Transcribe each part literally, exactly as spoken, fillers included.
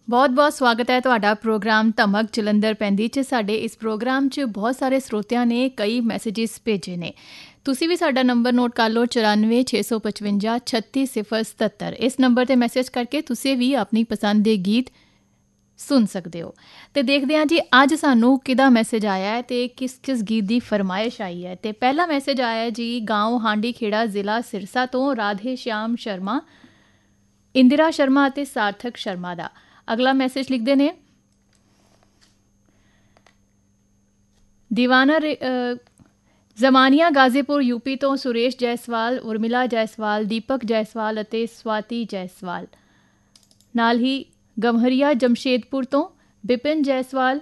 ਬਹੁਤ ਬਹੁਤ ਸਵਾਗਤ ਹੈ ਤੁਹਾਡਾ ਪ੍ਰੋਗਰਾਮ ਧਮਕ ਜਲੰਧਰ ਪੈਂਦੀ 'ਚ। ਸਾਡੇ ਇਸ ਪ੍ਰੋਗਰਾਮ 'ਚ ਬਹੁਤ ਸਾਰੇ ਸਰੋਤਿਆਂ ਨੇ ਕਈ ਮੈਸੇਜਿਸ ਭੇਜੇ ਨੇ। ਤੁਸੀਂ ਵੀ ਸਾਡਾ ਨੰਬਰ ਨੋਟ ਕਰ ਲਓ, ਚੁਰਾਨਵੇਂ ਛੇ ਸੌ ਪਚਵੰਜਾ ਛੱਤੀ ਸਿਫਰ ਸਤੱਤਰ। ਇਸ ਨੰਬਰ 'ਤੇ ਮੈਸੇਜ ਕਰਕੇ ਤੁਸੀਂ ਵੀ ਆਪਣੀ ਪਸੰਦ ਦੇ ਗੀਤ ਸੁਣ ਸਕਦੇ ਹੋ। ਤੇ ਦੇਖਦੇ ਹਾਂ ਜੀ ਅੱਜ ਸਾਨੂੰ ਕਿਹਦਾ ਮੈਸੇਜ ਆਇਆ ਹੈ ਤੇ ਕਿਸ ਕਿਸ ਗੀਤ ਦੀ ਫਰਮਾਇਸ਼ ਆਈ ਹੈ। ਤੇ ਪਹਿਲਾ ਮੈਸੇਜ ਆਇਆ ਹੈ ਜੀ ਗਾঁव ਹਾਂਡੀ ਖੇੜਾ ਜ਼ਿਲ੍ਹਾ ਸਿਰਸਾ ਤੋਂ ਰਾਧੇ ਸ਼ਿਆਮ ਸ਼ਰਮਾ, ਇੰਦਰਾ ਸ਼ਰਮਾ ਅਤੇ ਸਾਰਥਕ ਸ਼ਰਮਾ ਦਾ। ਅਗਲਾ ਮੈਸੇਜ ਲਿਖਦੇ ਨੇ ਦੀਵਾਨਾ ਜ਼ਮਾਨੀਆ ਗਾਜ਼ੀਪੁਰ ਯੂਪੀ ਤੋਂ ਸੁਰੇਸ਼ ਜੈਸਵਾਲ, ਉਰਮਿਲਾ ਜੈਸਵਾਲ, ਦੀਪਕ ਜੈਸਵਾਲ ਅਤੇ ਸਵਾਤੀ ਜੈਸਵਾਲ। ਨਾਲ ਹੀ ਗਮਹਰੀਆ ਜਮਸ਼ੇਦਪੁਰ ਤੋਂ ਬਿਪਿਨ ਜੈਸਵਾਲ,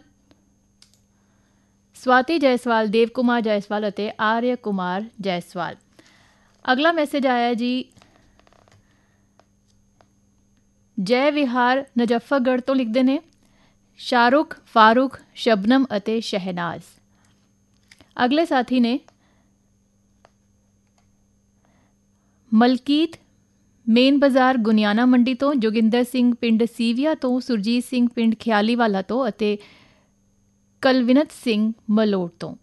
ਸਵਾਤੀ ਜੈਸਵਾਲ, ਦੇਵ ਕੁਮਾਰ ਜੈਸਵਾਲ ਅਤੇ ਆਰਿਆ ਕੁਮਾਰ ਜੈਸਵਾਲ। ਅਗਲਾ ਮੈਸੇਜ ਆਇਆ ਜੀ ਜੈ ਵਿਹਾਰ ਨਜੱਫਰਗੜ੍ਹ ਤੋਂ। ਲਿਖਦੇ ਨੇ ਸ਼ਾਹਰੁਖ, ਫਾਰੂਕ, ਸ਼ਬਨਮ ਅਤੇ ਸ਼ਹਿਨਾਜ਼। ਅਗਲੇ ਸਾਥੀ ਨੇ ਮਲਕੀਤ ਮੇਨ ਬਾਜ਼ਾਰ ਗੁਨਿਆਣਾ ਮੰਡੀ ਤੋਂ, ਜੋਗਿੰਦਰ ਸਿੰਘ ਪਿੰਡ ਸੀਵੀਆ ਤੋਂ, ਸੁਰਜੀਤ ਸਿੰਘ ਪਿੰਡ ਖਿਆਲੀਵਾਲਾ ਤੋਂ ਅਤੇ ਕਲਵਿਨਤ ਸਿੰਘ ਮਲੋਟ ਤੋਂ।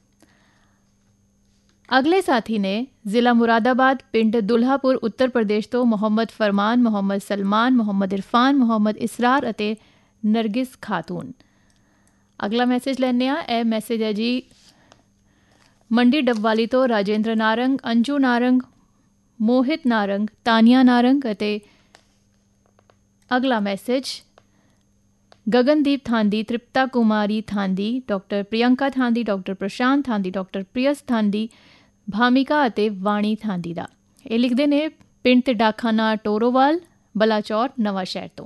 ਅਗਲੇ ਸਾਥੀ ਨੇ ਜ਼ਿਲ੍ਹਾ ਮੁਰਾਦਾਬਾਦ ਪਿੰਡ ਦੁਲਹਾਪੁਰ ਉੱਤਰ ਪ੍ਰਦੇਸ਼ ਤੋਂ ਮੁਹੰਮਦ ਫਰਮਾਨ, ਮੁਹੰਮਦ ਸਲਮਾਨ, ਮੁਹੰਮਦ ਇਰਫਾਨ, ਮੁਹੰਮਦ ਇਸਰਾਰ ਅਤੇ ਨਰਗਿਸ ਖਾਤੂਨ। ਅਗਲਾ ਮੈਸੇਜ ਲੈਂਦੇ ਹਾਂ। ਇਹ ਮੈਸੇਜ ਹੈ ਜੀ ਮੰਡੀ ਡੱਬਵਾਲੀ ਤੋਂ ਰਾਜੇਂਦਰ ਨਾਰੰਗ, ਅੰਜੂ ਨਾਰੰਗ, ਮੋਹਿਤ ਨਾਰੰਗ, ਤਾਨੀਆ ਨਾਰੰਗ ਅਤੇ ਅਗਲਾ message Gagandeep Thandi, Tripta Kumari Thandi, doctor Priyanka Thandi, doctor ਪ੍ਰਸ਼ਾਂਤ ਥਾਂਦੀ, ਡਾਕਟਰ ਪ੍ਰਿਯਸ ਥਾਂਦੀ, ਭਾਮਿਕਾ ਅਤੇ ਵਾਣੀ ਥਾਂਦੀ ਦਾ। ਇਹ ਲਿਖਦੇ ਨੇ ਪਿੰਡ ਤੇ ਡਾਕਖਾਨਾ ਟੋਰੋਵਾਲ, ਬਲਾਚੌਰ, ਨਵਾਂ ਸ਼ਹਿਰ ਤੋਂ।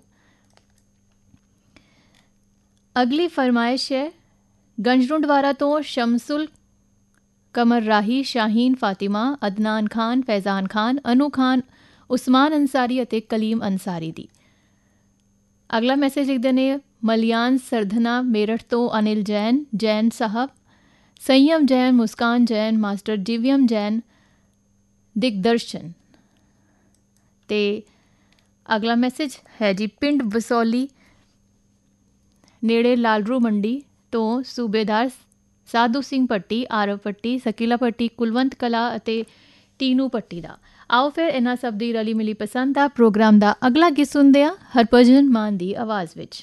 ਅਗਲੀ ਫਰਮਾਇਸ਼ ਹੈ ਗੰਜਰੁੰਡਵਾਰਾ ਤੋਂ ਸ਼ਮਸੁਲ ਕਮਰ ਰਾਹੀ, ਸ਼ਾਹੀਨ ਫਾਤਿਮਾ, ਅਦਨਾਨ ਖਾਨ, ਫੈਜ਼ਾਨ ਖਾਨ, ਅਨੂ ਖਾਨ, ਉਸਮਾਨ ਅੰਸਾਰੀ ਅਤੇ ਕਲੀਮ ਅੰਸਾਰੀ ਦੀ। ਅਗਲਾ ਮੈਸੇਜ ਲਿਖਦੇ ਨੇ ਮਲਿਆਨ ਸਰਧਨਾ ਮੇਰਠ ਤੋਂ ਅਨਿਲ ਜੈਨ, ਜੈਨ ਸਾਹਿਬ, ਸੰਯਮ ਜੈਨ, ਮੁਸਕਾਨ ਜੈਨ, ਮਾਸਟਰ ਦਿਵਯਮ ਜੈਨ, ਦਿਗਦਰਸ਼ਨ। ਤੇ ਅਗਲਾ ਮੈਸੇਜ ਹੈ ਜੀ ਪਿੰਡ ਬਸੌਲੀ ਨੇੜੇ ਲਾਲਰੂ ਮੰਡੀ ਤੋਂ ਸੂਬੇਦਾਰ ਸਾਧੂ ਸਿੰਘ ਭੱਟੀ, ਆਰਵ ਭੱਟੀ, ਸਕੀਲਾ ਭੱਟੀ, ਕੁਲਵੰਤ ਕਲਾ ਅਤੇ ਟੀਨੂ ਭੱਟੀ ਦਾ। ਆਓ ਫਿਰ ਇਹਨਾਂ ਸਭ ਦੀ ਰਲੀ ਮਿਲੀ ਪਸੰਦ ਦਾ ਪ੍ਰੋਗਰਾਮ ਦਾ ਅਗਲਾ ਗੀਤ ਸੁਣਦੇ ਹਾਂ ਹਰਭਜਨ ਮਾਨ ਦੀ ਆਵਾਜ਼ ਵਿੱਚ।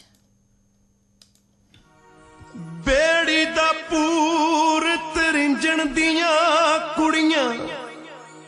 ਬੇੜੀ ਦਾ ਪੂਰ ਤਰਿੰਜਣ ਦੀਆਂ ਕੁੜੀਆਂ